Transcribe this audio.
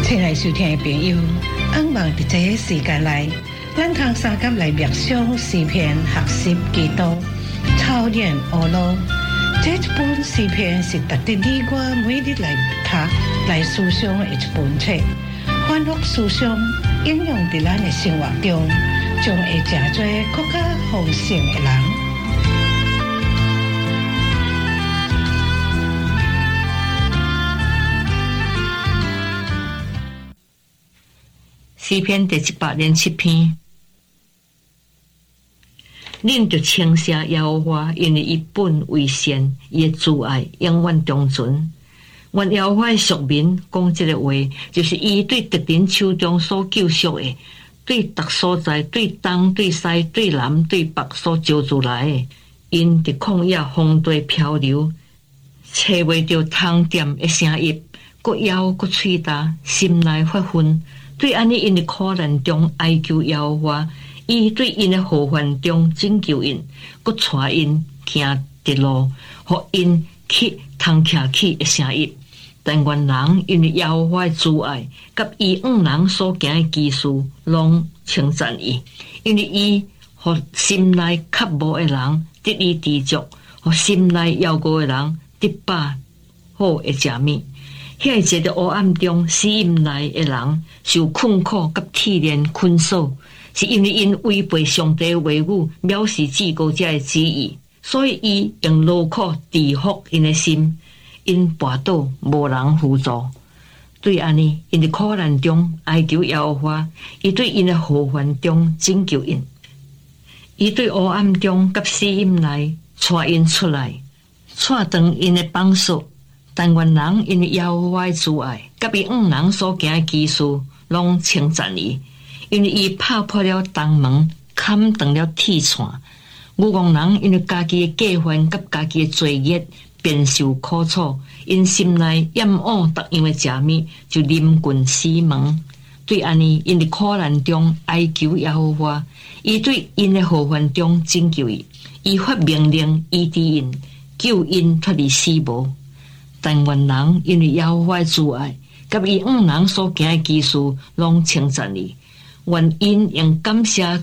亲爱收听的朋友，希望在这个时间内，咱通三甲来默想诗篇，学习基督，操练学路。这一本诗篇是值得你我每日来读、来思想的一本册，反复思想，应用在咱的生活中，将会成做更加丰盛的人。 诗篇第107篇，恁着称谢耶和华，因为伊本为善，伊的慈爱永远长存。愿耶和华的属民讲这个话，就是伊对特定手中所救赎的，对逐所在、对东、对西、对南、对北所招出来的，因伫旷野风地漂流，找袂着通点的声音，搁枵搁喙焦，心内发昏。对安尼因的苦难中哀求耶和华，伊对因的祸患中拯救因，搁带因行直路，互因去通徛起的声音。但愿人因为耶和华的慈爱，甲伊人所行的奇事，拢称赞伊，因为伊互心内渴慕的人得以知足，互心内要过的人得饱好的食物。遐一个黑暗中死荫内的人，受困苦甲铁链捆锁，是因为因违背上帝的话语，藐视至高者的旨意，所以伊用劳苦制服因的心，因跋倒无人扶助。对安尼，因伫苦难中哀求耶和华，伊对因的祸患中拯救因，伊对黑暗中甲死荫内带因出来，带断因的绑索。但愿人因为耶和华的慈爱，甲伊人所行的奇事，拢称赞伊，因为伊拍破了东门，砍断了铁线。愚妄人因为家己的过犯甲家己的罪孽，便受苦楚，因心内厌恶逐样的食物，就临近死亡。对安尼，因伫苦难中哀求耶和华，伊对因的祸患中拯救伊，伊发命令医治因，救因脱离死亡。但愿人因为耶和华的慈爱，甲伊人所行的奇事，拢称赞伊。愿因用感谢